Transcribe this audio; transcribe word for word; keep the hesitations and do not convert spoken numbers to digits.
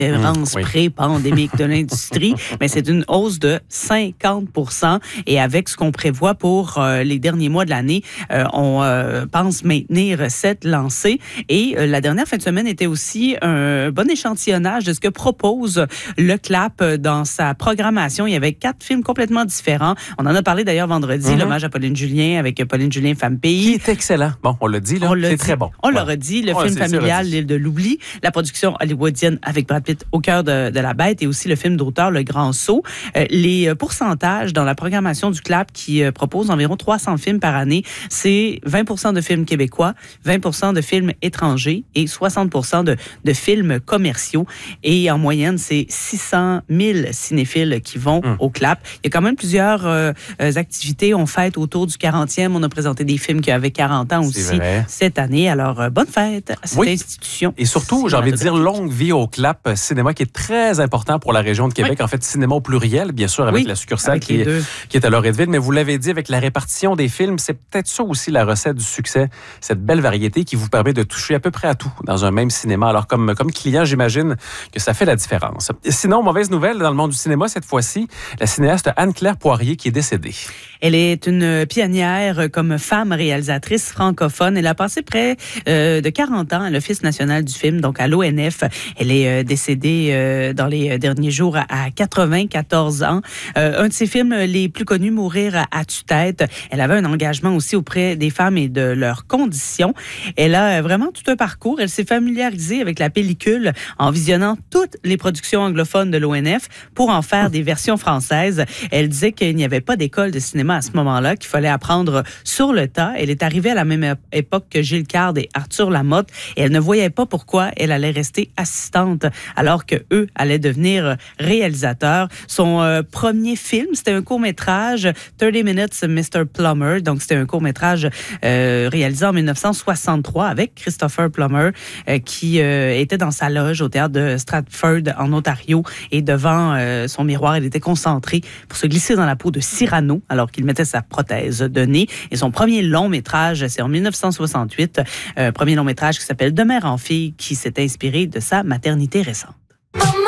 Mmh, oui. pré-pandémique de l'industrie, mais c'est une hausse de cinquante pour cent. Et avec ce qu'on prévoit pour euh, les derniers mois de l'année, euh, on euh, pense maintenir cette lancée. Et euh, la dernière fin de semaine était aussi un bon échantillonnage de ce que propose le C L A P dans sa programmation. Il y avait quatre films complètement différents. On en a parlé d'ailleurs vendredi, mmh. l'hommage à Pauline Julien avec Pauline Julien, Femme Pays. Qui est excellent. Bon, on l'a dit, là. C'est dit. Très bon. On ouais. l'a redit. Le ouais, film familial, L'île de l'oubli. La production hollywoodienne avec Brad Pitt au cœur de, de la bête et aussi le film d'auteur Le Grand Saut. Euh, les pourcentages dans la programmation du C L A P qui euh, propose environ trois cents films par année, c'est vingt pour cent de films québécois, vingt pour cent de films étrangers et soixante pour cent de, de films commerciaux. Et en moyenne, c'est six cent mille cinéphiles qui vont mmh. au C L A P. Il y a quand même plusieurs euh, activités. On fête autour du quarantième. On a présenté des films qui avaient quarante ans aussi cette année. Alors, euh, bonne fête à cette oui. institution. Et surtout, j'ai envie de dire longue vie au C L A P Cinéma qui est très important pour la région de Québec. Oui. En fait, cinéma au pluriel, bien sûr, avec oui, la succursale avec qui, est, qui est à Loretteville. Mais vous l'avez dit, avec la répartition des films, c'est peut-être ça aussi la recette du succès, cette belle variété qui vous permet de toucher à peu près à tout dans un même cinéma. Alors, comme, comme client, j'imagine que ça fait la différence. Et sinon, mauvaise nouvelle dans le monde du cinéma, cette fois-ci, la cinéaste Anne-Claire Poirier qui est décédée. Elle est une pionnière comme femme réalisatrice francophone. Elle a passé près euh, de quarante ans à l'Office national du film, donc à l'O N F. Elle est euh, décédée euh, dans les derniers jours à quatre-vingt-quatorze ans. Euh, un de ses films les plus connus, Mourir à tue-tête. Elle avait un engagement aussi auprès des femmes et de leurs conditions. Elle a vraiment tout un parcours. Elle s'est familiarisée avec la pellicule en visionnant toutes les productions anglophones de l'O N F pour en faire des versions françaises. Elle disait qu'il n'y avait pas d'école de cinéma à ce moment-là, qu'il fallait apprendre sur le tas. Elle est arrivée à la même époque que Gilles Card et Arthur Lamotte et elle ne voyait pas pourquoi elle allait rester assistante alors que eux allaient devenir réalisateurs. Son euh, premier film, c'était un court-métrage, thirty minutes mister Plummer. Donc, c'était un court-métrage euh, réalisé en dix-neuf cent soixante-trois avec Christopher Plummer euh, qui euh, était dans sa loge au théâtre de Stratford en Ontario et devant euh, son miroir, elle était concentrée pour se glisser dans la peau de Cyrano alors qu'il mettait sa prothèse de nez. Et son premier long-métrage, c'est en dix-neuf cent soixante-huit, euh, premier long-métrage qui s'appelle De mère en fille, qui s'est inspiré de sa maternité récente.